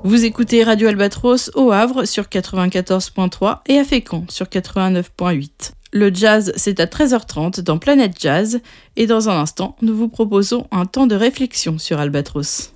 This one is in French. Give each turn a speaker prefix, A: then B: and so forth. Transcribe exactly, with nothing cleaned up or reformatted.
A: Vous écoutez Radio Albatros au Havre sur quatre-vingt-quatorze point trois et à Fécamp sur quatre-vingt-neuf point huit. Le jazz, c'est à treize heures trente dans Planète Jazz et dans un instant, nous vous proposons un temps de réflexion sur Albatros.